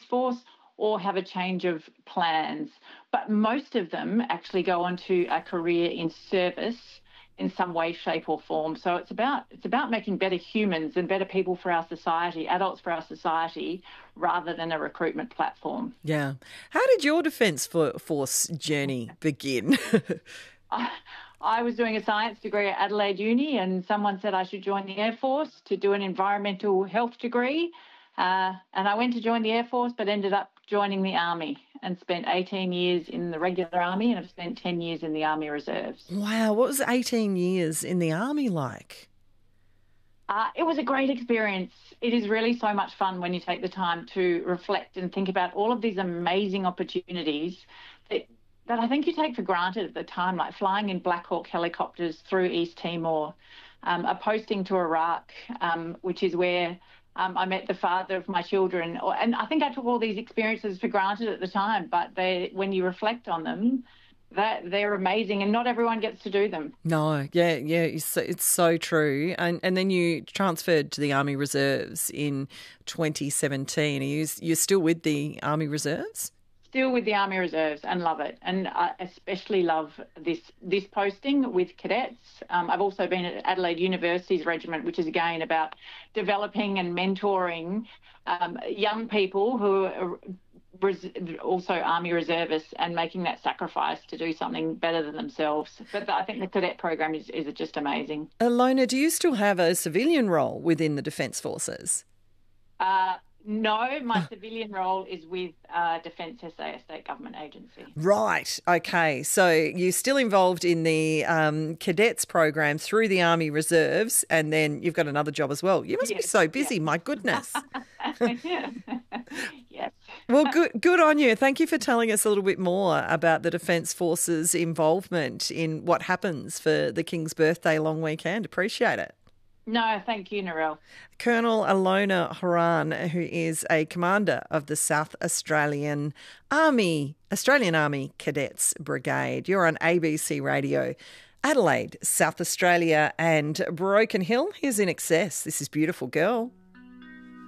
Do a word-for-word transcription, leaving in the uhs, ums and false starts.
Force or have a change of plans. But most of them actually go on to a career in service in some way, shape or form. So it's about it's about making better humans and better people for our society, adults for our society, rather than a recruitment platform. Yeah. How did your Defence Force journey begin? I, I was doing a science degree at Adelaide Uni, and someone said I should join the Air Force to do an environmental health degree. Uh, and I went to join the Air Force, but ended up joining the Army and spent eighteen years in the regular Army, and I've spent ten years in the Army Reserves. Wow. What was eighteen years in the Army like? Uh, it was a great experience. It is really so much fun when you take the time to reflect and think about all of these amazing opportunities that, that I think you take for granted at the time, like flying in Black Hawk helicopters through East Timor, um, a posting to Iraq, um, which is where Um, I met the father of my children, and I think I took all these experiences for granted at the time, but they, when you reflect on them, that they're amazing, and not everyone gets to do them. No, yeah, yeah, it's, it's so true. And and then you transferred to the Army Reserves in twenty seventeen. Are you you're still with the Army Reserves? Still with the Army Reserves, and love it. And I especially love this this posting with cadets. Um, I've also been at Adelaide University's regiment, which is again about developing and mentoring um, young people who are res- also Army Reservists and making that sacrifice to do something better than themselves. But I think the cadet program is, is just amazing. Ilona, do you still have a civilian role within the Defence Forces? Uh, No, my civilian role is with uh, Defence S A, a state government agency. Right, okay. So you're still involved in the um, cadets program through the Army Reserves, and then you've got another job as well. You must yes, be so busy, yes. my goodness. Yes. Well, good, good on you. Thank you for telling us a little bit more about the Defence Force's involvement in what happens for the King's birthday long weekend. Appreciate it. No, thank you, Narelle. Colonel Ilona Horan, who is a commander of the South Australian Army, Australian Army Cadets Brigade. You're on A B C Radio, Adelaide, South Australia and Broken Hill. Here's In Excess. This is Beautiful Girl.